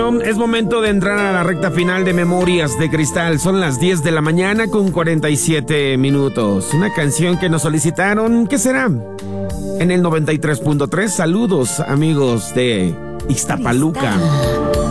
Bueno, es momento de entrar a la recta final de Memorias de Cristal. Son las 10 de la mañana con 47 minutos. Una canción que nos solicitaron, ¿qué será? En el 93.3. Saludos, amigos de Ixtapaluca.